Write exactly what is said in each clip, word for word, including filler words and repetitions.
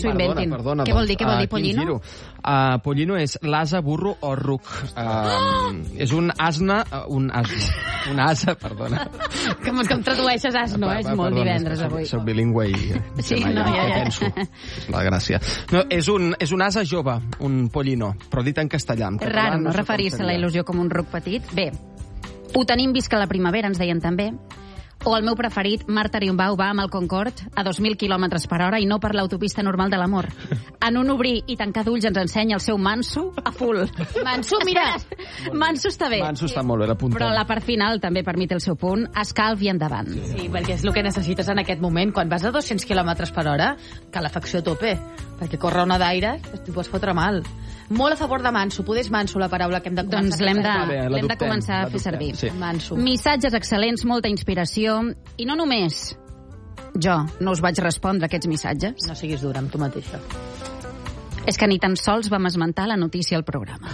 s'ho inventin. Perdona, perdona, què vol dir, què vol doncs, dir, uh, quin pollino? giro. Uh, pollino és l'asa, burro o ruc. Uh, és un asna... Uh, un asna. Un asa, perdona. Com, com tradueixes asno, eh? És molt Perdona, divendres, soc, avui. Soc bilingüe i... Sí, mai, no, ja, què ja. penso? És la gràcia. No, és un, és un asa jove, un pollino, però dit en castellà. En És català, raro, no, sé com referir-se a la seria. il·lusió com un ruc petit. Bé, ho tenim visca la primavera, ens deien també. O el meu preferit, Marta Riumbau va amb el Concorde a dos mil quilòmetres per hora i no per l'autopista normal de l'amor. En un obrir i tancar d'ulls ens ensenya el seu manso a full. Manso, mira. Manso està bé. Manso està molt bé, l'apuntem. Però la part final també, per mi, té el seu punt. Escalf i endavant. Sí, perquè és el que necessites en aquest moment. Quan vas a dos-cents quilòmetres per hora, calefacció a tope. Perquè córrer una d'aire, t'ho pots fotre mal. Molt a favor de manso. Poder és manso la paraula que hem de començar Doncs l'hem de, Va bé, l'hem de l'adoptem, començar a fer l'adoptem, servir. sí. Manso. Missatges excel·lents, molta inspiració. I no només jo no us vaig respondre a aquests missatges. No siguis dura amb tu mateixa. És que ni tan sols vam esmentar la notícia al programa.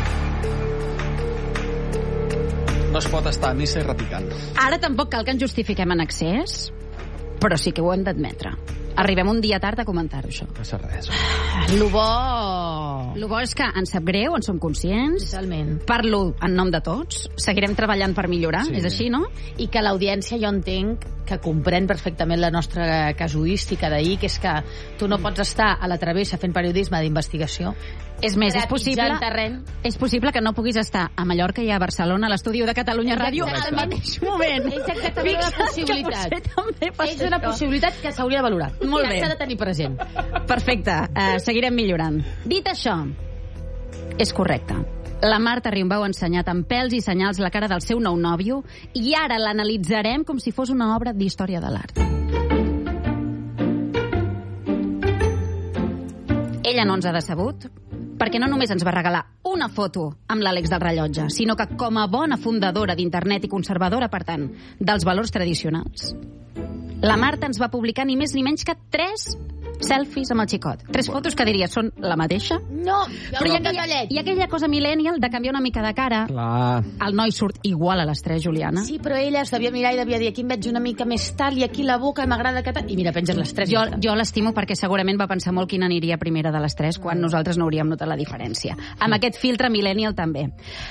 No es pot estar ni ser repicant. Ara tampoc cal que ens justifiquem en excés, però sí que ho hem d'admetre. Arribem un dia tard a comentar-ho, això. No passa res. Lo bo... El bo és que ens sap greu, en som conscients. Totalment. Parlo en nom de tots. Seguirem treballant per millorar, Sí. és així, no? I que l'audiència jo entenc que comprèn perfectament la nostra casuística d'ahir, que és que tu no pots estar a la travessa fent periodisme d'investigació. És més, és possible, Trepitjant terreny. és possible que no puguis estar a Mallorca i a Barcelona, a l'estudi de Catalunya Ràdio, al Exactament. mateix moment. És exactament una Fixa't que possibilitat. potser també passa És una això. possibilitat que s'hauria de valorar. Molt que bé. s'ha de tenir present. Perfecte, uh, seguirem millorant. Dit això, és correcte. La Marta Riumbau ha ensenyat amb pèls i senyals la cara del seu nou nòvio i ara l'analitzarem com si fos una obra d'història de l'art. Ella no ens ha decebut, perquè no només ens va regalar una foto amb l'Àlex del rellotge, sinó que com a bona fundadora d'internet i conservadora, per tant, dels valors tradicionals, la Marta ens va publicar ni més ni menys que tres selfies amb el xicot. Tres fotos que diries són la mateixa, No, però hi ha, aquella, hi ha aquella cosa millennial de canviar una mica de cara. Clar. El noi surt igual a les tres, Juliana. Sí, però ella es devia mirar i devia dir aquí em veig una mica més tal i aquí la boca m'agrada que tal. I mira, penges les tres. Jo, jo l'estimo perquè segurament va pensar molt quina aniria primera de les tres quan nosaltres no hauríem notat la diferència. Amb aquest filtre millennial també.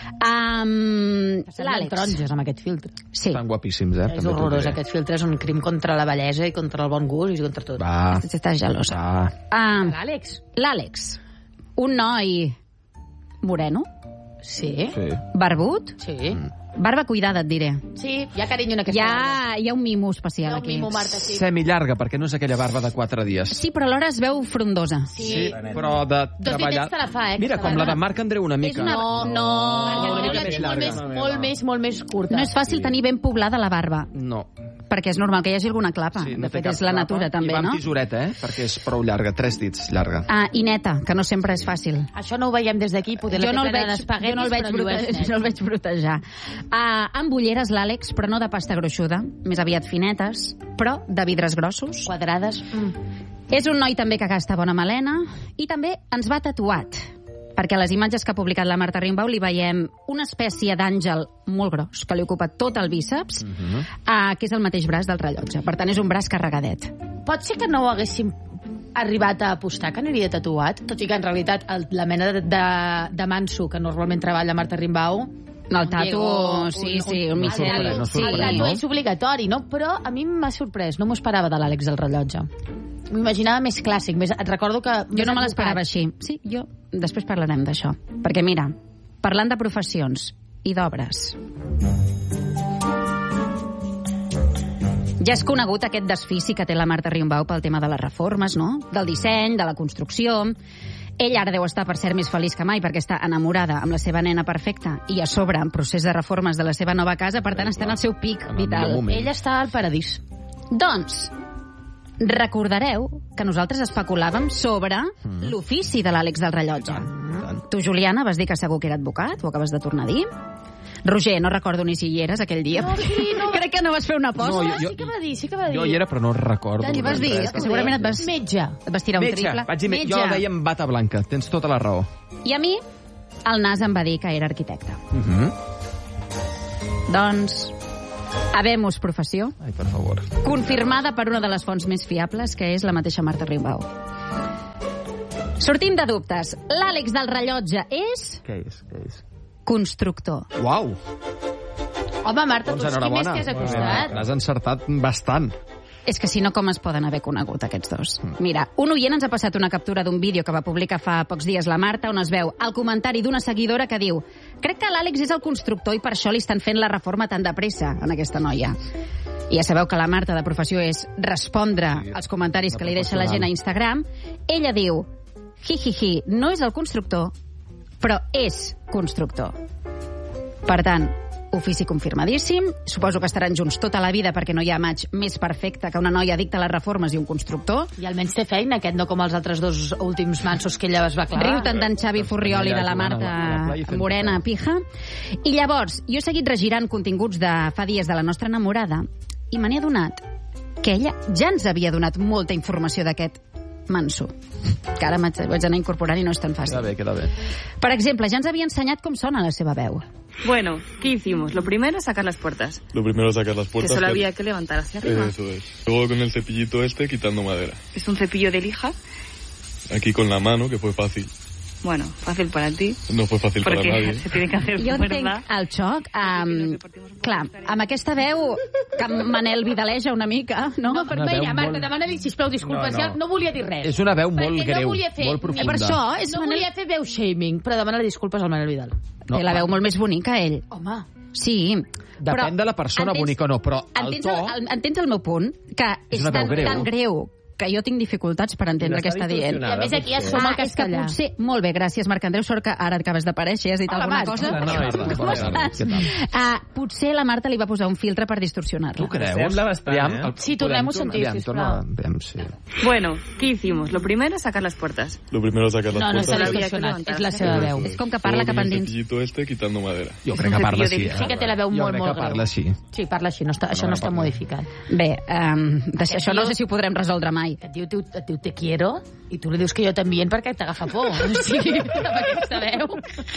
Um, L'Àlex. taronges amb aquest filtre. Sí. Estan guapíssims, eh? És També t'ho horrorós, diré. aquest filtre és un crim contra la bellesa i contra el bon gust i contra tot. Va, Estàs gelosa. va. Um, L'Àlex? L'Àlex, un noi moreno, Sí. Sí. barbut, Sí. barba cuidada, et diré. Sí, hi ha carinyo en Hi aquesta barba. ha, hi ha un mimo Hi especial ha un aquí. mimo, Marta, sí. Semillarga, perquè no és aquella barba de quatre dies. Sí, però alhora es veu frondosa. Sí. però de Dos treballar... ditets te la fa, eh, Mira, com la de Marc Andreu una mica. És una... No, no. Perquè una no, mica la més té molt llarga. més, molt més, molt més curta. No és fàcil tenir ben poblada la barba, No. perquè és normal que hi hagi alguna clapa. Sí, no de té fet, cap és la clapa. natura, també, I va amb no? tisoreta, eh? Perquè és prou llarga, tres dits llarga. Ah, i neta, que no sempre és fàcil. Això no ho veiem des d'aquí, poder Jo la no el fer veig, plena d'espaguetis, jo no el veig, però llueix prote net. no el veig protejar. Uh, amb ulleres l'Àlex, però no de pasta gruixuda, més aviat finetes, però de vidres grossos. Quadrades. Mm. És un noi també que gasta bona melena i també ens va tatuat, perquè a les imatges que ha publicat la Marta Riumbau li veiem una espècie d'àngel molt gros que li ocupa tot el bíceps, uh -huh. uh, que és el mateix braç del rellotge. Per tant, és un braç carregadet. Pot ser que no ho haguéssim arribat a apostar que aniria tatuat, tot i que en realitat el, la mena de, de, de manso que normalment treballa Marta Riumbau, No, el tatu, Diego, sí, un- sí, un un- Michel. sorprèn, no sí. el sorprèn, tatu no? és obligatori, no? Però a mi m'ha sorprès, no m'ho esperava de l'Àlex del rellotge. M'ho imaginava més clàssic, més, et recordo que... Jo no me l'esperava així. Sí, jo després parlarem d'això. Perquè mira, parlant de professions i d'obres, ja és conegut aquest desfici que té la Marta Riumbau pel tema de les reformes, no? Del disseny, de la construcció. Ella ara deu estar, per cert, més feliç que mai perquè està enamorada amb la seva nena perfecta i a sobre en procés de reformes de la seva nova casa, per tant està en el seu pic En el millor vital. moment. Ella està al paradís. Doncs, recordareu que nosaltres especulàvem sobre mm. l'ofici de l'Àlex del rellotge. Tant. Tu, Juliana, vas dir que segur que era advocat, ho acabes de tornar a dir. Roger, no recordo ni si hi eres aquell dia. No, sí, no. Crec que no vas fer una aposta. No, No, jo- sí que va dir, sí que va dir. Jo hi era, però no recordo. Què vas dir? És que segurament et vas, Metge. et vas tirar un Metge, triple. vaig dir, metge. Jo deia amb bata blanca, tens tota la raó. I a mi, el Nas em va dir que era arquitecte. Uh -huh. Doncs, habemus professió, Ai, per favor. confirmada per una de les fonts més fiables, que és la mateixa Marta Riumbau. Sortim de dubtes. L'Àlex del rellotge és... Què és? Què és? Constructor. Uau! Home, Marta, Doncs tu qui més enhorabona. que has acostat? L'has encertat bastant. És que si no, com es poden haver conegut aquests dos? Mira, un oient ens ha passat una captura d'un vídeo que va publicar fa pocs dies la Marta, on es veu el comentari d'una seguidora que diu: crec que l'Àlex és el constructor i per això li estan fent la reforma tan de pressa a aquesta noia. I ja sabeu que la Marta de professió és respondre Sí, als comentaris que li deixa la professional. gent a Instagram. Ella diu: hi, hi, hi, no és el constructor, però és constructor. Per tant, ofici confirmadíssim. Suposo que estaran junts tota la vida perquè no hi ha maig més perfecte que una noia addicta a les reformes i un constructor. I almenys té feina, aquest, no com els altres dos últims mansos que ella es va clavar. Riu tant d'en Xavi Furriol i de la Marta Morena Pija. I llavors, jo he seguit regirant continguts de fa dies de la nostra enamorada i me n'he adonat que ella ja ens havia donat molta informació d'aquest manso, que ara m'haig vaig anar incorporant i no és tan Queda fàcil. bé, queda bé. Per exemple, ja ens havia ensenyat com sona la seva veu. Bueno, ¿qué hicimos? Lo primero, sacar las puertas. Lo primero es sacar las Que puertas. solo que- había que levantar hacia arriba. Eso es. Luego con el cepillito este quitando madera. Es un cepillo de lija. Aquí con la mano, que fue fácil. Bueno, fácil para ti. No fue fácil para Porque nadie. se tiene que hacer Jo entenc fuerza. el xoc. Um, clar, amb aquesta veu que Manel vidaleja una mica, no? No, però Una veu mira, Marta, molt- demana-li, sisplau, disculpes, No, no. ja no volia dir res. És una veu molt Perquè greu, no volia fer, molt profunda. Per això és no Manel... volia fer veu shaming, però demana disculpes al Manel Vidal. No, Té la veu molt més bonica, ell. Home, Sí. Depèn de la persona, entens- bonica o no, però el entens to... El, entens el meu punt? Que és, una veu tan greu. tan greu que jo tinc dificultats per entendre el que està dient. i a més aquí ja som Ah, al és que castellà. potser... Molt bé, gràcies, Marc Andreu. Sort que ara acabes d'aparèixer i has dit Hola, alguna Marc. cosa. Hola, Marta. Com Hola, estàs? què tal? Ah, potser la Marta li va posar un filtre per distorsionar-la. Tu creus? Sembla bastant, Aviam, eh? el- Sí, tornem-ho a podem sentir, tornar- aviam, sisplau. torna- aviam, sí. Bueno, ¿qué hicimos? Lo primero, sacar las puertas. Lo primero es sacar las No, no s'ha puertas. Sabia que distorsionat, levantar. és la seva veu. És com que parla Luego cap con el endins. cepillito este quitando madera. Jo És crec un que parla cepillo així. de- eh? Sí que té la veu Jo molt, crec molt que parla greu. així. Sí, parla així, no està, això no està parla. modificat. Bé, um, això no sé si ho podrem resoldre mai. Et diu, et diu te quiero i tu li dius que jo també perquè t'agafa por. O sigui, amb aquesta veu.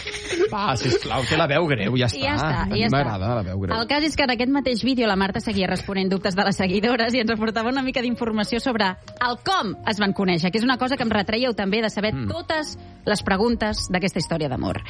Va, sisplau, té la veu greu, ja està. I ja està, A mi i ja està. m'agrada la veu greu. El cas és que en aquest mateix vídeo la Marta seguia responent dubtes de les seguidores i ens aportava una mica d'informació sobre el com es van conèixer, que és una cosa que em retreieu també de saber mm. totes les preguntes d'aquesta història d'amor.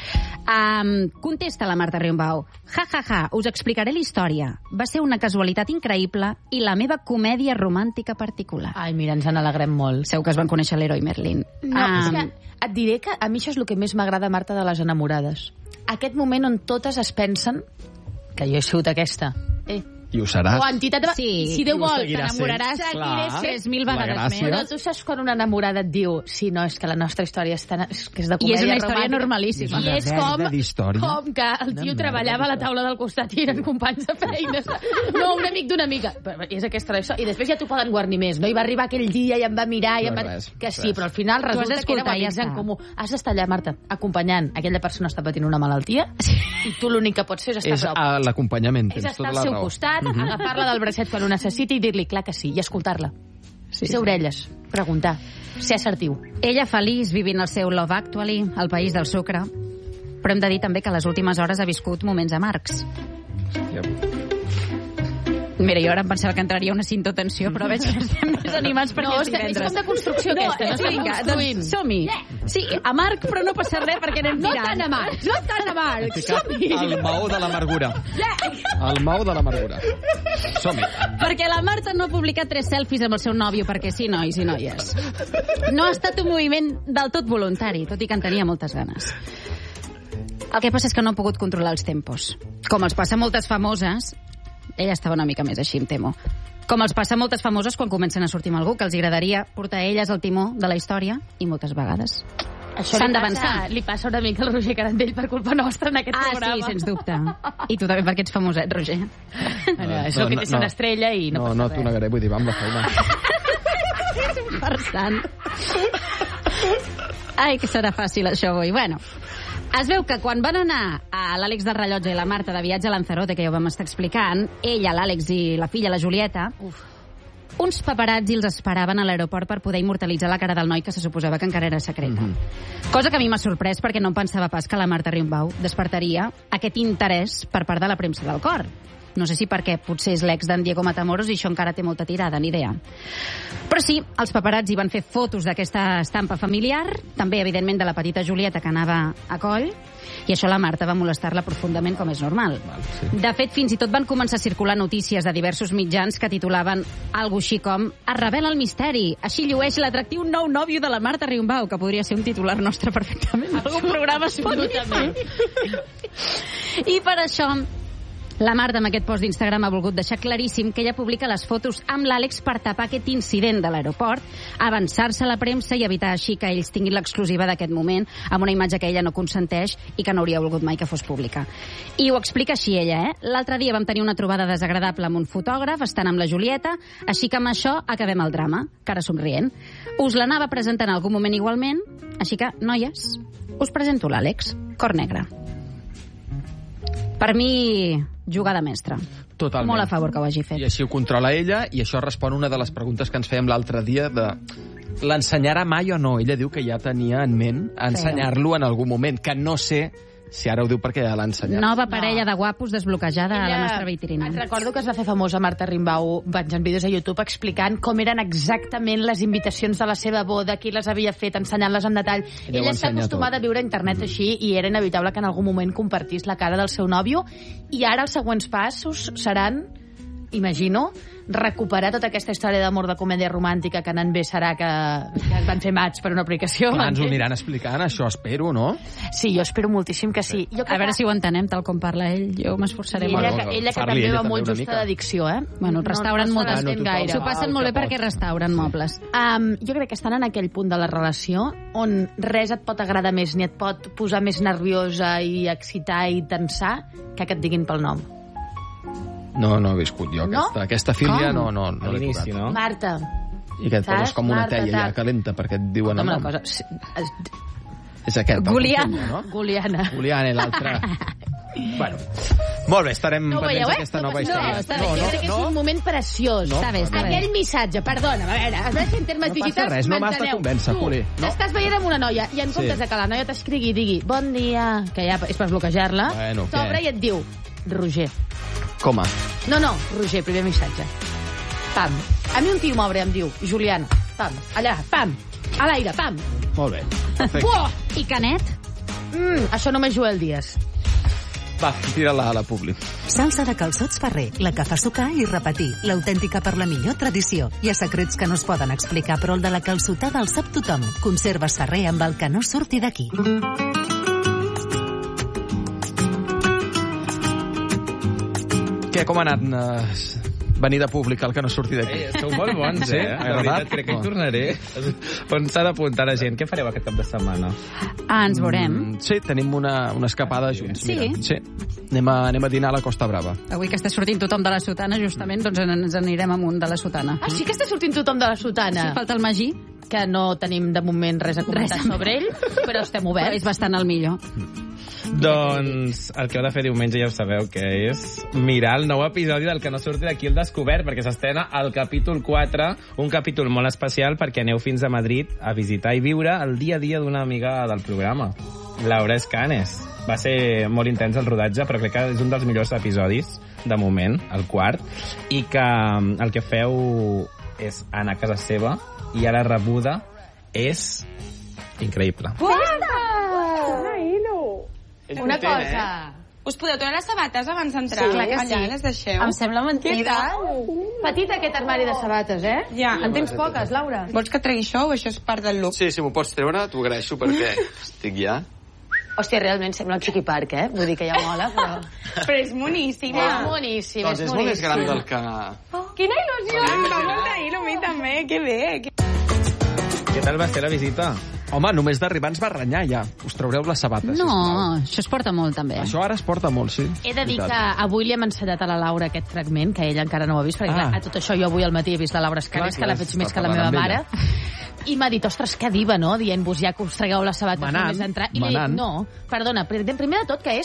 Um, contesta la Marta Riumbau: ja, ja, ja, us explicaré la història. Va ser una casualitat increïble i la meva comèdia romàntica particular. Ai, mira, ens en alegrem molt. Sabeu que es van conèixer l'Heroi Merlin. No, Am, és que et diré que a mi això és el que més m'agrada, Marta, de les enamorades. Aquest moment on totes es pensen que jo he sigut aquesta. Eh, I ho seràs. quantitat de... Sí, si Déu i ho vol, seguiràs t'enamoraràs, sent, seguiré clar. sent tres mil La vegades gràcia. més. Però tu saps quan una enamorada et diu sí, no, és que la nostra història és, tan, és, que és de I és comèdia una història romàntica. normalíssima. I és Una com, merda d'història. com que el tio Una treballava a la merda taula del costat i eren companys de feina. No, un amic d'una amiga. Però és aquesta la història. I després ja t'ho poden guarnir més. No hi va arribar aquell dia i em va mirar i em No, va... res, que sí, res. però al final Tu has resulta que d'escoltar érem i ja amics en està. comú. Has d'estar allà, Marta, acompanyant. Aquella persona està patint una malaltia i tu l'únic que pots fer és estar És a prop. a l'acompanyament, És tens estar tota al la seu raó. costat, agafar-la del bracet quan ho necessiti i dir-li clar que sí, i escoltar-la. Sí, Ser orelles, preguntar, ser assertiu. Ella feliç vivint el seu Love Actually, al país del sucre, però hem de dir també que a les últimes hores ha viscut moments amargs. Mira, jo ara em pensava que entraria una cintotensió, però veig que estem més animats perquè No, és és, és divendres. com de construcció No, aquesta, no estem vinga, construint. doncs som-hi. Sí, amarg, però no passa res perquè anem No tirant. tan amarg, no tan amarg. Ficat al maó de l'amargura. El maó de l'amargura. Som-hi. Perquè la Marta no ha publicat tres selfies amb el seu nòvio, perquè sí, nois i noies. No ha estat un moviment del tot voluntari, tot i que en tenia moltes ganes. El que passa és que no ha pogut controlar els tempos. Com els passa a moltes famoses, ella estava una mica més així, em temo. Com els passa a moltes famoses quan comencen a sortir amb algú, que els agradaria portar elles al timó de la història, i moltes vegades Això s'han li d'avançar. passa, li passa una mica al Roger Carandell per culpa nostra en aquest Ah, programa. sí, sens dubte. I tu també perquè ets famoset, Roger. Bueno, és el que té ser una estrella i no, no, passa no res. t'ho negaré, vull dir, va amb la feina. Farsant. Ai, que serà fàcil això avui. Bueno, es veu que quan van anar a l'Àlex del rellotge i la Marta de viatge a Lanzarote, que ja ho vam estar explicant, ella, l'Àlex i la filla, la Julieta, Uf. uns paparazzi els esperaven a l'aeroport per poder immortalitzar la cara del noi que se suposava que encara era secreta. Mm-hmm. Cosa que a mi m'ha sorprès perquè no em pensava pas que la Marta Riumbau despertaria aquest interès per part de la premsa del cor. No sé si perquè potser és l'ex d'en Diego Matamoros i això encara té molta tirada, ni idea. Però sí, els paparazzi van fer fotos d'aquesta estampa familiar, també, evidentment, de la petita Julieta, que anava a coll, i això la Marta va molestar-la profundament, com és normal. Val, sí. De fet, fins i tot van començar a circular notícies de diversos mitjans que titulaven algo així com "Es revela el misteri, així llueix l'atractiu nou nòvio de la Marta Riumbau", que podria ser un titular nostre perfectament. Algun programa Spotify. I per això la Marta, amb aquest post d'Instagram, ha volgut deixar claríssim que ella publica les fotos amb l'Àlex per tapar aquest incident de l'aeroport, avançar-se a la premsa i evitar així que ells tinguin l'exclusiva d'aquest moment amb una imatge que ella no consenteix i que no hauria volgut mai que fos pública. I ho explica així ella, eh? L'altre dia vam tenir una trobada desagradable amb un fotògraf, estant amb la Julieta, així que amb això acabem el drama, cara somrient. Us l'anava presentant en algun moment igualment, així que, noies, us presento l'Àlex, cor negre. Per mi, jugada mestra. Totalment. Molt a favor que ho hagi fet. I així ho controla ella, i això respon a una de les preguntes que ens fèiem l'altre dia de l'ensenyarà mai o no? Ella diu que ja tenia en ment ensenyar-lo en algun moment, que no sé si ara ho diu perquè ja l'ha ensenyat. Nova parella no. de guapos desbloquejada Ella, a la nostra vitrina. Et recordo que es va fer famosa Marta Rimbau penjant vídeos a YouTube explicant com eren exactament les invitacions de la seva boda, qui les havia fet, ensenyant-les en detall. Ella, Ella està acostumada tot. a viure a internet mm. així i era inevitable que en algun moment compartís la cara del seu nòvio, i ara els següents passos seran, imagino, recuperar tota aquesta història d'amor de comèdia romàntica que anant bé serà que, que es van fer match per una aplicació. Clar, ens ho aniran explicant, això espero, no? Sí, jo espero moltíssim que sí. Jo a veure que... si ho entenem tal com parla ell, jo m'esforçaré molt. Ella, que, ella que també va molt justa d'addicció, eh? Bueno, restauren no, no molt, no gaire. S'ho passen molt bé perquè restauren mobles. Um, jo crec que estan en aquell punt de la relació on res et pot agradar més ni et pot posar més nerviosa i excitar i tensar que que et diguin pel nom. No, no he viscut jo no? aquesta, aquesta filia, no, no, no l'he inici, tocat. no? Marta. I que et poses com una Marta, teia ja tac. calenta perquè et diuen el Escolta'm nom. una cosa. És aquest. el Guliana. confirmo, no? Guliana. Guliana i l'altre. Bueno, molt bé, estarem No ho pendents veieu, eh? d'aquesta nova No, història. està bé, jo crec que és un moment preciós. Està bé, està bé. Aquell missatge, perdona, a veure, a veure si en termes No passa digitals res, no m'has de m'enteneu. convèncer, Tu Juli, no? Estàs veient amb una noia i en Sí. comptes de que la noia t'escrigui i digui bon dia, que ja és per bloquejar-la, Bueno, què? t'obre i et diu Roger. Com a? No, no, Roger, primer missatge. Pam. A mi un tio m'obre i em diu Juliana. Pam. Allà, pam. A l'aire, pam. Molt bé. Perfecte. Buah! I Canet? Mm, això només Joel Díaz. Va, tira-la a la publi. Salsa de calçots Ferrer, la que fa sucar i repetir, l'autèntica per la millor tradició. Hi ha secrets que no es poden explicar, però el de la calçotada el sap tothom. Conserves Ferrer amb el que no surti d'aquí. Què, com ha anat eh, venir de públic el que no surti d'aquí? Ei, sou molt bons, Sí? eh? De La veritat? veritat, crec que hi tornaré. On s'ha d'apuntar la gent? Què fareu aquest cap de setmana? Ah, ens veurem. Mm, sí, tenim una, una escapada junts. Sí? Mira. Sí. Anem a, anem a dinar a la Costa Brava. Avui que està sortint tothom de la sotana, justament, doncs ens anirem amunt de la sotana. Ah, sí que està sortint tothom de la sotana. Sí, falta el Magí, Que no tenim de moment res a comentar Res. sobre ell, però estem però oberts. és bastant el millor. Doncs el que heu de fer diumenge ja ho sabeu, que és mirar el nou episodi del que no surti d'aquí el descobert, perquè s'estrena el capítol quatre, un capítol molt especial perquè aneu fins a Madrid a visitar i viure el dia a dia d'una amiga del programa, Laura Escanes. Va ser molt intens el rodatge, però crec que és un dels millors episodis, de moment, el quart, i que el que feu és anar a casa seva i a la rebuda és increïble. Una cosa. Us podeu treure les sabates abans d'entrar? Sí, clar que allà, sí. les deixeu? Em sembla mentida. Petit aquest armari de sabates, eh? Ja. En tens poques, Laura? Vols que tregui això o això és part del look? Sí, si m'ho pots treure, t'ho agraeixo perquè estic ja... Hòstia, realment sembla un Chiqui Park, eh? Vull dir que ja mola, però... Però és moníssim. És boníssim, Doncs és és molt més gran boníssim. del que... Quina il·lusió! Em fa molta il·lu, a mi també, que bé. Que... Què tal va ser la visita? Home, només d'arribar ens va renyar ja. Us traureu les sabates, No, sisplau. això es porta molt, també. Això ara es porta molt, sí. He de dir que Veritat. avui li hem ensenyat a la Laura aquest fragment, que ella encara no ho ha vist, perquè Ah. clar, a tot això jo avui al matí he vist la Laura Escanes, Clar, que la clar, veig més està que la meva parlant mare, amb i m'ha dit, ostres, que diva, no?, dient-vos ja que us tregueu les sabates Manant, només d'entrar. I li he dit, manant. no, perdona, primer de tot que és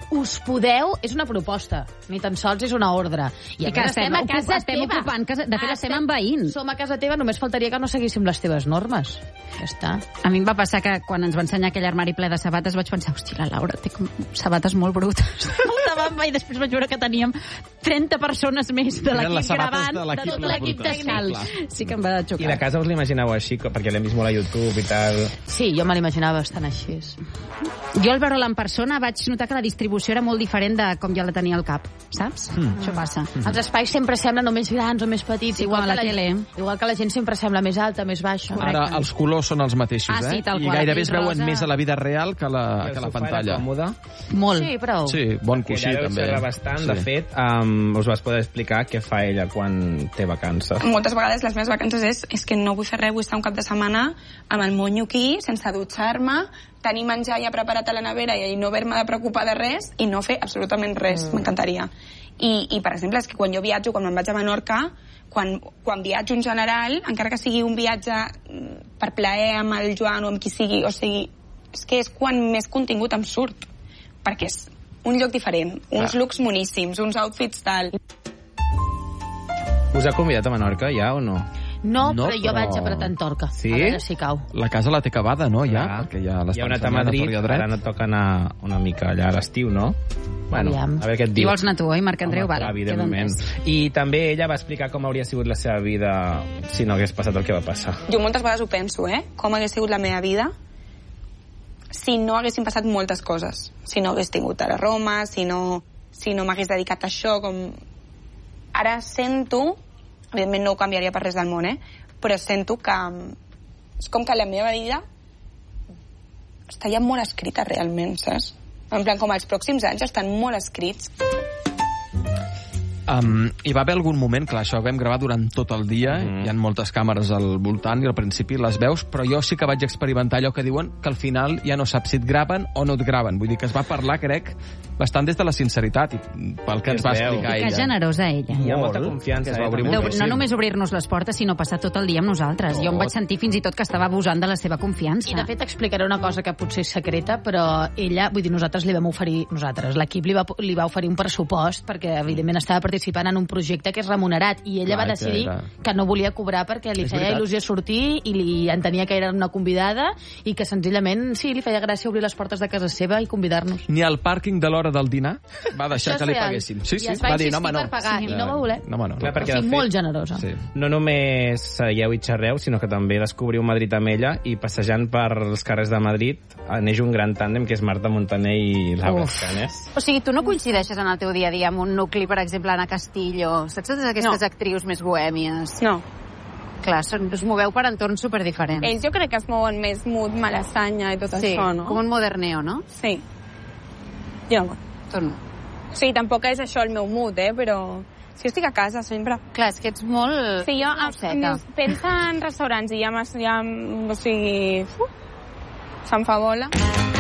us podeu, és una proposta, ni tan sols és una ordre. I, I a que més, estem a ocup- casa estem teva. ocupant casa- de fet, estem envaint. Som a casa teva, només faltaria que no seguíssim les teves normes. Ja està. A mi em va passar que quan ens va ensenyar aquell armari ple de sabates vaig pensar, hòstia, la Laura té com sabates molt brutes, molta bamba, i després vaig veure que teníem trenta persones més de Eren les l'equip sabates gravant, de de, l'equip tot les l'equip brutes. tècnic. Sí, Sí que em va I xocar. la casa us l'imagineu així, co- perquè l'hem vist molt a YouTube i tal. Sí, jo me l'imaginava bastant així. Jo al veure-la en persona vaig notar que la distribució era molt diferent de com ja la tenia al cap, saps? Mm. Això passa. Els espais sempre semblen o més grans o més petits, Sí, igual com a que la tele. Igual que la gent sempre sembla més alta, més baixa. Ara els colors són els mateixos, Ah, sí, eh? tal I qual, gairebé es aquell veuen rosa. més a la vida real que a la, I el que a la sofà pantalla. era còmode. Molt. Sí, prou. Sí, bon Que coixí, ja deu també. ser bastant. Sí. De fet, um, us vas poder explicar què fa ella quan té vacances. Moltes vegades les meves vacances és, és que no vull fer res, vull estar un cap de setmana amb el monyo aquí, sense dutxar-me, tenir menjar ja preparat a la nevera i no haver-me de preocupar de res i no fer absolutament res, mm. m'encantaria. I, I, per exemple, és que quan jo viatjo, quan me'n vaig a Menorca, quan, quan viatjo en general, encara que sigui un viatge mm, per plaer amb el Joan o amb qui sigui, o sigui, és que és quan més contingut em surt, perquè és un lloc diferent, uns Ah. looks moníssims, uns outfits tal. Us ha convidat a Menorca, ja, o no? No, No, però jo però- vaig apretant torca. Sí? A veure si cau. La casa la té acabada, no, ja? Clar. Perquè ja Ja l'estan heu anat a ensenyant Madrid, tort i a dret. ara no et toca anar una mica allà a l'estiu, no? Bueno, Aviam. a veure què et I diu. vols anar tu, oi, Marc Andreu? Home, Vale, clar, queda evidentment. entès. I també ella va explicar com hauria sigut la seva vida si no hagués passat el que va passar. Jo moltes vegades ho penso, eh? Com hagués sigut la meva vida si no haguessin passat moltes coses. Si no hagués tingut ara Roma, si no, si no m'hagués dedicat a això, com... Ara sento, evidentment no ho canviaria per res del món, eh? Però sento que és com que la meva vida està ja molt escrita realment, saps? En plan, com els pròxims anys estan molt escrits. Um, hi va haver algun moment, clar, això ho vam gravar durant tot el dia, Mm. hi ha moltes càmeres al voltant i al principi les veus, però jo sí que vaig experimentar allò que diuen que al final ja no saps si et graven o no et graven. Vull dir que es va parlar, crec, bastant des de la sinceritat i pel que Es ens va veu. explicar Que ella. generosa ella. Hi ha Molt, molta confiança. que es eh, va obrir també. No, molt. no només obrir-nos les portes, sinó passar tot el dia amb nosaltres. Jo em vaig sentir fins i tot que estava abusant de la seva confiança. I de fet explicaré una cosa que potser és secreta, però ella, vull dir, nosaltres li vam oferir, nosaltres, l'equip li, va, li va oferir un pressupost perquè evidentment estava participant en un projecte que és remunerat i ella Clar, va que decidir era- que no volia cobrar perquè li És feia veritat. il·lusió sortir i li entenia que era una convidada i que senzillament sí, li feia gràcia obrir les portes de casa seva i convidar-nos. Ni al pàrquing de l'hora del dinar va deixar Això que és li real. paguessin. Sí, I sí, es va va dir, insistir no, home, no. per pagar, i no va voler. No, home, no. Clar, O perquè sigui, de fet- molt generosa. Sí. No només seieu i xerreu, sinó que també descobriu Madrid amb ella i passejant per els carrers de Madrid neix un gran tàndem que és Marta Montaner i Laura Uf. Escanes. O sigui, tu no coincideixes en el teu dia a dia amb un nucli, per exemple, Ana Castillo, saps totes aquestes No. actrius més bohèmies? No. Clar, són, us moveu per entorns superdiferents. Ells jo crec que es mouen més mood, malassanya i tot sí, això, no? com un moderneo, no? Sí. Jo no. Tu no. O sigui, tampoc és això el meu mood, eh? Però si jo estic a casa sempre... Clar, és que ets molt... Sí, jo Mosseta. em, em, pensa en restaurants i ja, m'has- ja o sigui... Uh, se'm fa bola.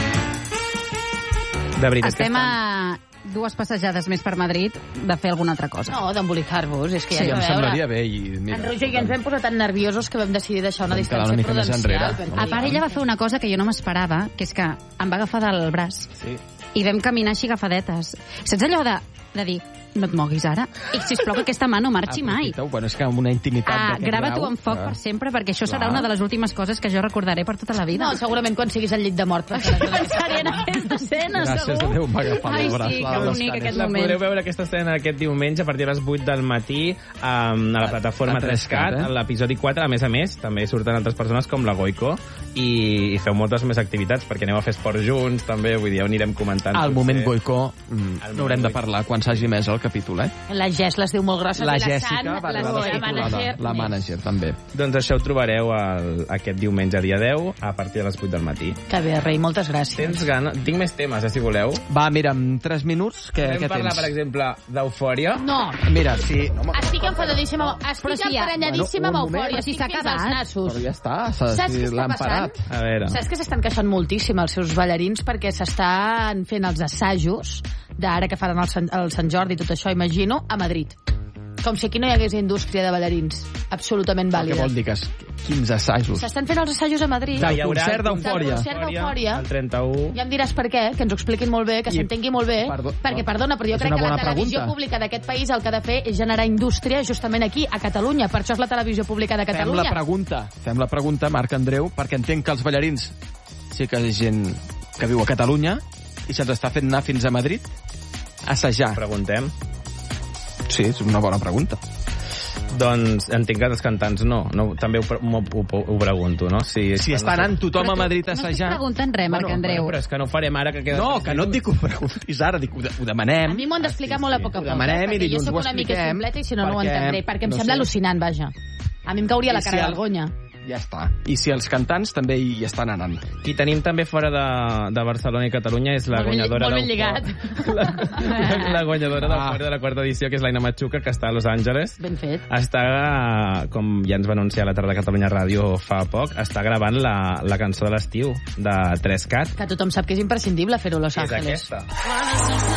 De veritat Estem que a dues passejades més per Madrid de fer alguna altra cosa. No, d'embolicar-vos, és que Sí, ja em a veure. semblaria bé. I, mira, En Roger i jo ens vam posar tan nerviosos que vam decidir deixar una Vam quedar una distància mica més prudencial. enrere. perquè- A part, ella va fer una cosa que jo no m'esperava, que és que em va agafar del braç Sí. i vam caminar així agafadetes. Saps allò de, de dir, no et moguis ara? I sisplau que aquesta mà no marxi mai. Aprofiteu. Bueno, és que amb una intimitat Ah, d'aquest grava-t'ho grau, en foc que- per sempre, perquè això serà Clar. una de les últimes coses que jo recordaré per tota la vida. No, segurament quan siguis al llit de mort. Pensaré en aquesta escena, Gràcies segur. a Déu, m'ha agafat Ai, el braç. sí, la que Laura bonic Escanes. aquest La moment. podreu veure aquesta escena aquest diumenge a partir de les vuit del matí um, a la plataforma a tres cat, tres cat, eh? a l'episodi quatre. A més a més, també surten altres persones com la Goico i, i feu moltes més activitats perquè aneu a fer esport junts, també, vull dir, ja ho anirem comentant. Al potser. moment Goico, mm, Al n'haurem moment de Goico. parlar quan s'hagi més el capítol, eh? La Jess les diu molt grosses. La i Jèssica Sant, va la, arribar la, descollada, manager, la més. manager, també. Doncs això ho trobareu el, aquest diumenge, dia deu, a partir de les vuit del matí. Que bé, rei, moltes gràcies. Tens gana? Tinc més temes, eh, si voleu. Va, mira, en tres minuts, què, Podem què parlar, tens? per exemple, d'Eufòria. No, Mira, sí... Home, estic enfadadíssima, Però estic si ja- emprenyadíssima bueno, amb un moment. Eufòria, Si estic s'ha fins als acabat. nassos. però ja està, s'ha- Saps sí, què està l'han passant? parat. A veure. Saps que s'estan queixant moltíssim els seus ballarins perquè s'estan fent els assajos d'ara que faran el Sant, el Sant Jordi i tot això, imagino, a Madrid. Que com si aquí no hi hagués indústria de ballarins absolutament Què vàlida. vol dir que es- quins assajos? S'estan fent els assajos a Madrid. Del Hi haurà concert el d'Eufòria. Del concert d'Eufòria. El trenta-u. Ja em diràs per què, que ens ho expliquin molt bé, que I- s'entengui molt bé, Perdó, perquè, no, perdona, però jo és crec una que la bona televisió pregunta. pública d'aquest país el que ha de fer és generar indústria justament aquí, a Catalunya. Per això és la televisió pública de Fem Catalunya. la pregunta, fem la pregunta, Marc Andreu, perquè entenc que els ballarins sí que és gent que viu a Catalunya i se'ls està fent anar fins a Madrid a assajar. Preguntem. Sí, és una bona pregunta. Doncs entenc que els cantants no. no també ho, pre- m'ho- ho, ho pregunto, no? Si, Si està anant tothom a Madrid a No estic assajar... preguntant res, Marc Bueno, Andreu. Però és que no ho farem ara que queda... No, que no et dic que ho preguntis ara, dic, ho, de, ho demanem. A mi m'ho han d'explicar molt a poc a Ho poc, demanem eh? i perquè jo dilluns sóc ho una mica expliquem, completa i si no, no ho perquè, entendré, perquè em no sembla sé. al·lucinant, vaja. A mi em cauria la I cara si de el- vergonya. Ja està. I si els cantants també hi estan anant. Qui tenim també fora de, de Barcelona i Catalunya és la Molt ben- guanyadora molt ben d'Eufòria. La, la guanyadora Ah. d'Eufòria de la quarta edició, que és l'Aina Machuca, que està a Los Angeles. Ben fet. Està, com ja ens va anunciar a la tarda de Catalunya Ràdio fa poc, està gravant la, la cançó de l'estiu de tres cat. Que tothom sap que és imprescindible fer-ho a Los És Angeles. aquesta.